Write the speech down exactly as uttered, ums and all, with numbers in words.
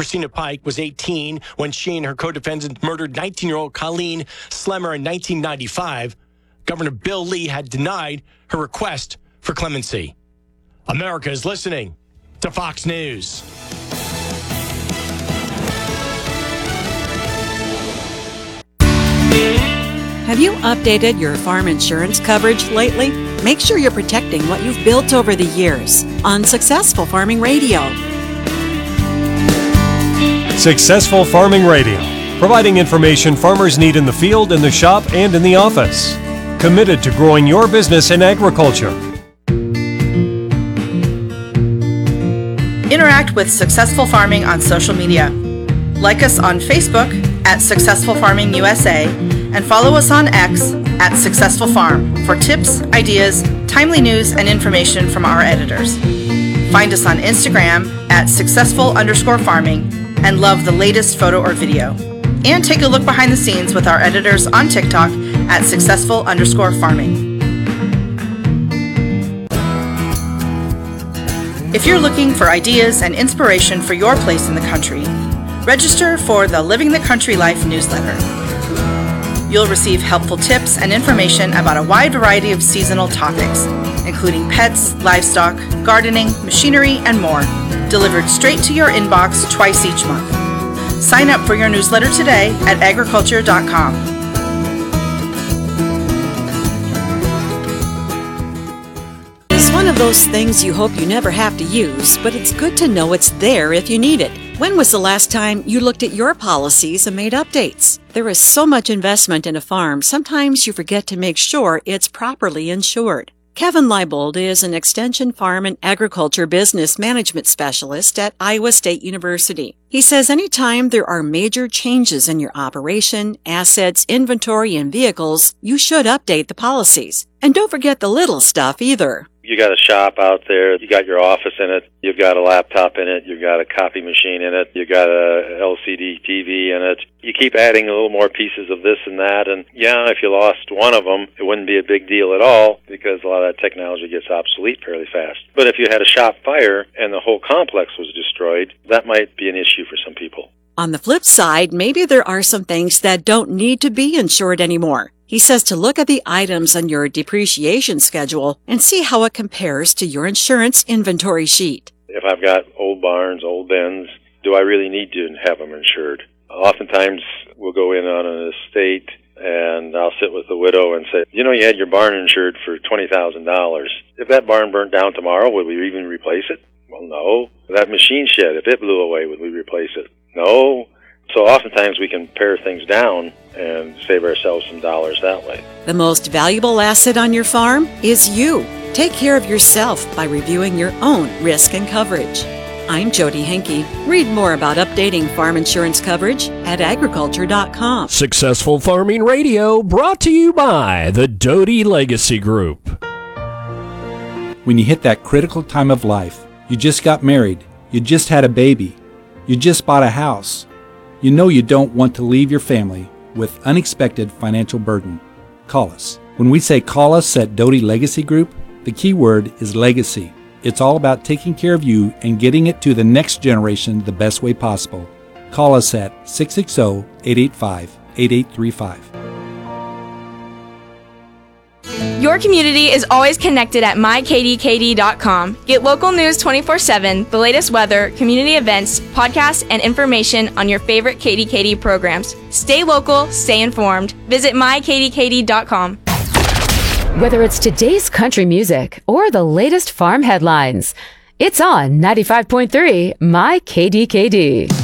Christina Pike was eighteen when she and her co-defendant murdered nineteen-year-old Colleen Slemmer in nineteen ninety-five. Governor Bill Lee had denied her request for clemency. America is listening to Fox News. Have you updated your farm insurance coverage lately? Make sure you're protecting what you've built over the years on Successful Farming Radio. Successful Farming Radio, providing information farmers need in the field, in the shop, and in the office. Committed to growing your business in agriculture. Interact with Successful Farming on social media. Like us on Facebook at Successful Farming U S A and follow us on X at Successful Farm for tips, ideas, timely news, and information from our editors. Find us on Instagram at successful underscore farming and love the latest photo or video. And take a look behind the scenes with our editors on TikTok at successful underscore farming. If you're looking for ideas and inspiration for your place in the country, register for the Living the Country Life newsletter. You'll receive helpful tips and information about a wide variety of seasonal topics, including pets, livestock, gardening, machinery, and more, delivered straight to your inbox twice each month. Sign up for your newsletter today at agriculture dot com. It's one of those things you hope you never have to use, but it's good to know it's there if you need it. When was the last time you looked at your policies and made updates? There is so much investment in a farm, sometimes you forget to make sure it's properly insured. Kevin Leibold is an Extension Farm and Agriculture Business Management Specialist at Iowa State University. He says anytime there are major changes in your operation, assets, inventory, and vehicles, you should update the policies. And don't forget the little stuff either. You got a shop out there, you got your office in it, you've got a laptop in it, you've got a copy machine in it, you've got a L C D T V in it. You keep adding a little more pieces of this and that, and yeah, if you lost one of them, it wouldn't be a big deal at all because a lot of that technology gets obsolete fairly fast. But if you had a shop fire and the whole complex was destroyed, that might be an issue for some people. On the flip side, maybe there are some things that don't need to be insured anymore. He says to look at the items on your depreciation schedule and see how it compares to your insurance inventory sheet. If I've got old barns, old bins, do I really need to have them insured? Oftentimes we'll go in on an estate and I'll sit with the widow and say, you know, you had your barn insured for twenty thousand dollars. If that barn burnt down tomorrow, would we even replace it? Well, no. That machine shed, if it blew away, would we replace it? No. So oftentimes we can pare things down and save ourselves some dollars that way. The most valuable asset on your farm is you. Take care of yourself by reviewing your own risk and coverage. I'm Jody Henke. Read more about updating farm insurance coverage at agriculture dot com. Successful Farming Radio, brought to you by the Doty Legacy Group. When you hit that critical time of life, you just got married, you just had a baby, you just bought a house, you know you don't want to leave your family with unexpected financial burden. Call us. When we say call us at Doty Legacy Group, the key word is legacy. It's all about taking care of you and getting it to the next generation the best way possible. Call us at six six zero, eight eight five, eight eight three five. Your community is always connected at my K D K D dot com. Get local news twenty-four seven, the latest weather, community events, podcasts, and information on your favorite K D K D programs. Stay local, stay informed. Visit my K D K D dot com. Whether it's today's country music or the latest farm headlines, it's on ninety-five point three My K D K D.